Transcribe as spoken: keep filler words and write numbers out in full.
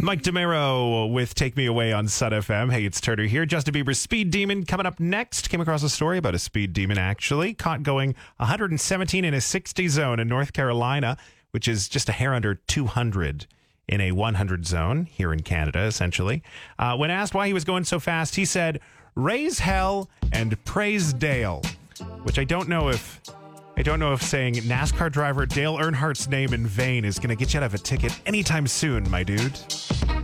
Mike DeMero with Take Me Away on Sun F M. Hey, it's Turner here. Justin Bieber's Speed Demon coming up next. Came across a story about a speed demon, actually. Caught going one hundred seventeen in a sixty zone in North Carolina, which is just a hair under two hundred in a one hundred zone here in Canada, essentially. Uh, when asked why he was going so fast, he said, "Raise hell and praise Dale," which I don't know if... I don't know if saying NASCAR driver Dale Earnhardt's name in vain is going to get you out of a ticket anytime soon, my dude.